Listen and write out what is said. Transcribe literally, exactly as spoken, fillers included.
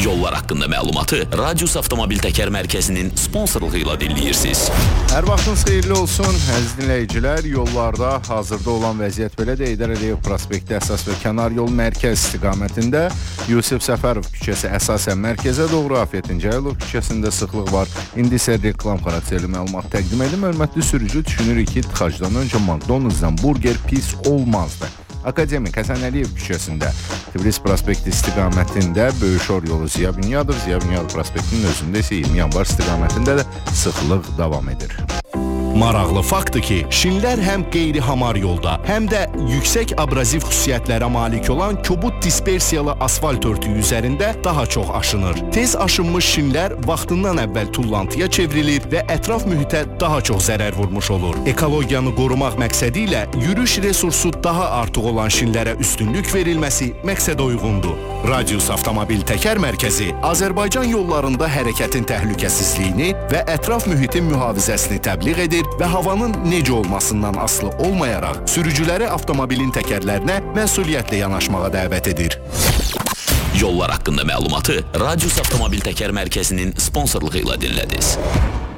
Yollar haqqında məlumatı Radius Avtomobil Təkər Mərkəzinin sponsorluğu ilə dinləyirsiniz. Hər vaxtınız xeyirli olsun, əziz dinləyicilər. Yollarda hazırda olan vəziyyət belədir. Heydər Əliyev prospekti əsas və kənar yol mərkəz istiqamətində Yusif Səfərov küçəsi əsasən mərkəzə doğru, Afət İncəylov küçəsində sıxlıq var. İndi isə reklam xarakterli məlumat təqdim edim. Hörmətli sürücü, düşünürük ki, tıxacdan öncə McDonald's-dan burger pis olmazdı. Akademik Həsən Əliyev küçəsində Tiflis prospekti istiqamətində Böyüşor yolu Ziya Bünyadov, Ziya Bünyadov prospektinin özündə isə iyirmi yanvar istiqamətində də sıxlıq davam edir. Maraqlı faktdır ki, şinlər həm qeyri-hamar yolda, həm də yüksək abraziv xüsusiyyətlərə malik olan kobud dispersiyalı asfalt örtüyü üzərində daha çox aşınır. Tez aşınmış şinlər vaxtından əvvəl tullantıya çevrilir və ətraf mühitə daha çox zərər vurmuş olur. Ekologiyanı qorumaq məqsədi ilə yürüyüş resursu daha artıq olan şinlərə üstünlük verilməsi məqsədə uyğundur. Radius Avtomobil Təkər Mərkəzi Azərbaycan yollarında hərəkətin təhlükəsizliyini və ətraf mühitin mühafizəsini təbliğ edir və havanın necə olmasından asılı olmayaraq sürücüləri avtomobilin təkərlərinə məsuliyyətlə yanaşmağa dəvət edir. Yollar haqqında məlumatı Radius Avtomobil Təkər Mərkəzinin sponsorluğu ilə dinlədiniz.